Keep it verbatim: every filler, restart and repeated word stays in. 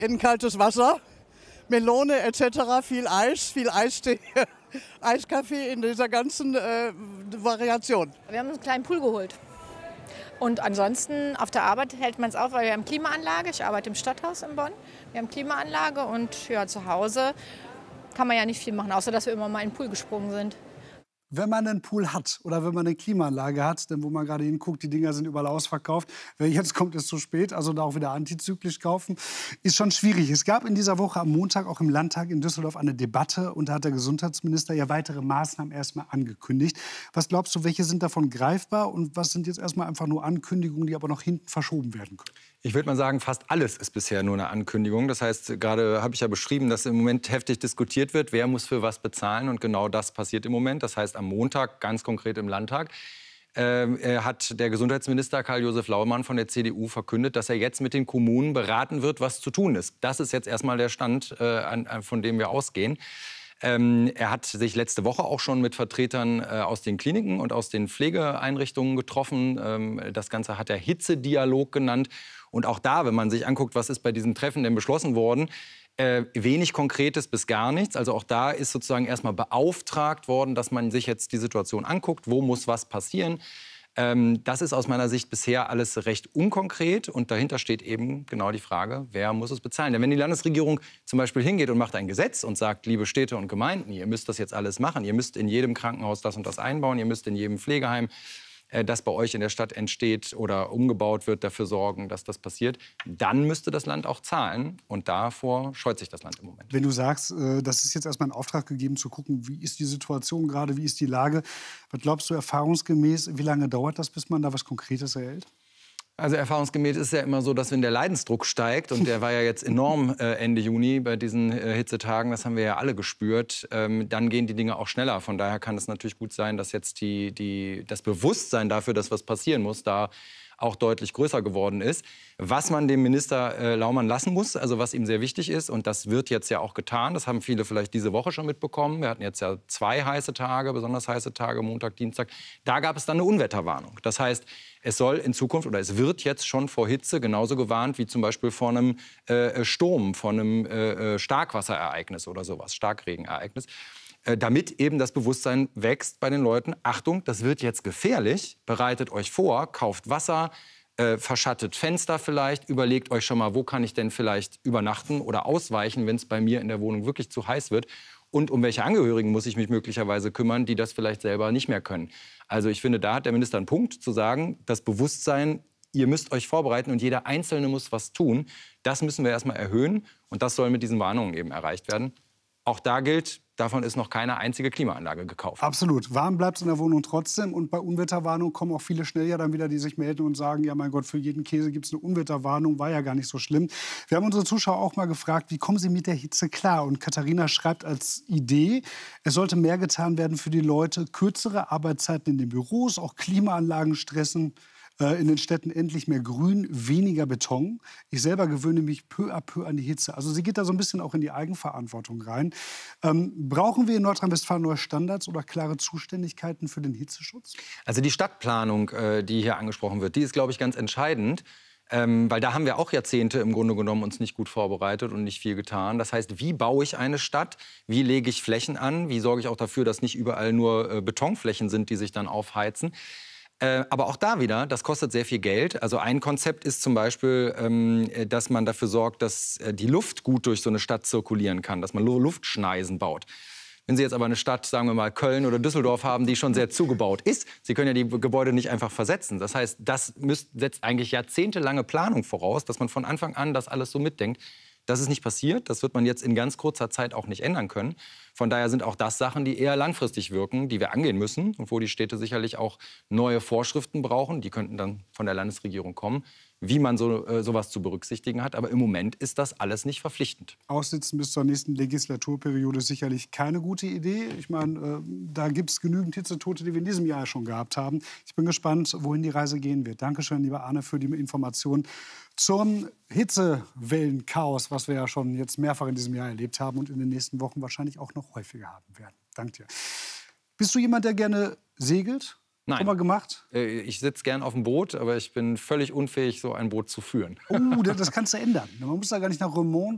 In kaltes Wasser, Melone et cetera, viel Eis, viel Eistee, Eiskaffee in dieser ganzen äh, Variation. Wir haben uns einen kleinen Pool geholt. Und ansonsten auf der Arbeit hält man es auf, weil wir haben Klimaanlage. Ich arbeite im Stadthaus in Bonn. Wir haben Klimaanlage und ja, zu Hause kann man ja nicht viel machen, außer dass wir immer mal in den Pool gesprungen sind. Wenn man einen Pool hat oder wenn man eine Klimaanlage hat, denn wo man gerade hinguckt, die Dinger sind überall ausverkauft. Jetzt kommt es zu spät, also da auch wieder antizyklisch kaufen, ist schon schwierig. Es gab in dieser Woche am Montag auch im Landtag in Düsseldorf eine Debatte und da hat der Gesundheitsminister ja weitere Maßnahmen erstmal angekündigt. Was glaubst du, welche sind davon greifbar und was sind jetzt erstmal einfach nur Ankündigungen, die aber noch hinten verschoben werden können? Ich würde mal sagen, fast alles ist bisher nur eine Ankündigung. Das heißt, gerade habe ich ja beschrieben, dass im Moment heftig diskutiert wird, wer muss für was bezahlen. Und genau das passiert im Moment. Das heißt, am Montag, ganz konkret im Landtag, äh, hat der Gesundheitsminister Karl-Josef Laumann von der C D U verkündet, dass er jetzt mit den Kommunen beraten wird, was zu tun ist. Das ist jetzt erstmal der Stand, äh, an, von dem wir ausgehen. Ähm, er hat sich letzte Woche auch schon mit Vertretern äh, aus den Kliniken und aus den Pflegeeinrichtungen getroffen. Ähm, das Ganze hat er Hitzedialog genannt. Und auch da, wenn man sich anguckt, was ist bei diesem Treffen denn beschlossen worden, äh, wenig Konkretes bis gar nichts. Also auch da ist sozusagen erstmal beauftragt worden, dass man sich jetzt die Situation anguckt, wo muss was passieren. Ähm, das ist aus meiner Sicht bisher alles recht unkonkret. Und dahinter steht eben genau die Frage, wer muss es bezahlen? Denn wenn die Landesregierung zum Beispiel hingeht und macht ein Gesetz und sagt, liebe Städte und Gemeinden, ihr müsst das jetzt alles machen, ihr müsst in jedem Krankenhaus das und das einbauen, ihr müsst in jedem Pflegeheim, das bei euch in der Stadt entsteht oder umgebaut wird, dafür sorgen, dass das passiert, dann müsste das Land auch zahlen. Und davor scheut sich das Land im Moment. Wenn du sagst, das ist jetzt erstmal ein Auftrag gegeben, zu gucken, wie ist die Situation gerade, wie ist die Lage. Was glaubst du erfahrungsgemäß, wie lange dauert das, bis man da was Konkretes erhält? Also erfahrungsgemäß ist ja immer so, dass wenn der Leidensdruck steigt, und der war ja jetzt enorm äh, Ende Juni bei diesen äh, Hitzetagen, das haben wir ja alle gespürt, ähm, dann gehen die Dinge auch schneller. Von daher kann es natürlich gut sein, dass jetzt die, die, das Bewusstsein dafür, dass was passieren muss, da auch deutlich größer geworden ist. Was man dem Minister äh, Laumann lassen muss, also was ihm sehr wichtig ist, und das wird jetzt ja auch getan, das haben viele vielleicht diese Woche schon mitbekommen. Wir hatten jetzt ja zwei heiße Tage, besonders heiße Tage, Montag, Dienstag. Da gab es dann eine Unwetterwarnung. Das heißt, es soll in Zukunft oder es wird jetzt schon vor Hitze genauso gewarnt wie zum Beispiel vor einem äh, Sturm, vor einem äh, Starkwasserereignis oder sowas, Starkregenereignis. Damit eben das Bewusstsein wächst bei den Leuten. Achtung, das wird jetzt gefährlich. Bereitet euch vor, kauft Wasser, äh, verschattet Fenster vielleicht. Überlegt euch schon mal, wo kann ich denn vielleicht übernachten oder ausweichen, wenn es bei mir in der Wohnung wirklich zu heiß wird. Und um welche Angehörigen muss ich mich möglicherweise kümmern, die das vielleicht selber nicht mehr können. Also ich finde, da hat der Minister einen Punkt, zu sagen, das Bewusstsein, ihr müsst euch vorbereiten und jeder Einzelne muss was tun. Das müssen wir erstmal erhöhen. Und das soll mit diesen Warnungen eben erreicht werden. Auch da gilt, davon ist noch keine einzige Klimaanlage gekauft. Absolut. Warm bleibt es in der Wohnung trotzdem. Und bei Unwetterwarnung kommen auch viele schnell ja dann wieder, die sich melden und sagen, ja mein Gott, für jeden Käse gibt es eine Unwetterwarnung, war ja gar nicht so schlimm. Wir haben unsere Zuschauer auch mal gefragt, wie kommen sie mit der Hitze klar? Und Katharina schreibt als Idee, es sollte mehr getan werden für die Leute, kürzere Arbeitszeiten in den Büros, auch Klimaanlagen stressen. In den Städten endlich mehr Grün, weniger Beton. Ich selber gewöhne mich peu à peu an die Hitze. Also sie geht da so ein bisschen auch in die Eigenverantwortung rein. Ähm, brauchen wir in Nordrhein-Westfalen neue Standards oder klare Zuständigkeiten für den Hitzeschutz? Also die Stadtplanung, äh, die hier angesprochen wird, die ist, glaube ich, ganz entscheidend. Ähm, weil da haben wir auch Jahrzehnte im Grunde genommen uns nicht gut vorbereitet und nicht viel getan. Das heißt, wie baue ich eine Stadt? Wie lege ich Flächen an? Wie sorge ich auch dafür, dass nicht überall nur äh, Betonflächen sind, die sich dann aufheizen? Äh, aber auch da wieder, das kostet sehr viel Geld. Also ein Konzept ist zum Beispiel, ähm, dass man dafür sorgt, dass äh, die Luft gut durch so eine Stadt zirkulieren kann, dass man Luftschneisen baut. Wenn Sie jetzt aber eine Stadt, sagen wir mal Köln oder Düsseldorf haben, die schon sehr zugebaut ist, Sie können ja die Gebäude nicht einfach versetzen. Das heißt, das müsst, setzt eigentlich jahrzehntelange Planung voraus, dass man von Anfang an das alles so mitdenkt. Das ist nicht passiert. Das wird man jetzt in ganz kurzer Zeit auch nicht ändern können. Von daher sind auch das Sachen, die eher langfristig wirken, die wir angehen müssen und wo die Städte sicherlich auch neue Vorschriften brauchen. Die könnten dann von der Landesregierung kommen, wie man so, äh, sowas zu berücksichtigen hat. Aber im Moment ist das alles nicht verpflichtend. Aussitzen bis zur nächsten Legislaturperiode ist sicherlich keine gute Idee. Ich meine, äh, da gibt es genügend Hitzetote, die wir in diesem Jahr schon gehabt haben. Ich bin gespannt, wohin die Reise gehen wird. Dankeschön, lieber Arne, für die Informationen zum Hitzewellenchaos, was wir ja schon jetzt mehrfach in diesem Jahr erlebt haben und in den nächsten Wochen wahrscheinlich auch noch häufiger haben werden. Danke dir. Bist du jemand, der gerne segelt? Nein. Schon mal gemacht? Ich sitze gern auf dem Boot, aber ich bin völlig unfähig, so ein Boot zu führen. Oh, das kannst du ändern. Man muss da gar nicht nach Remont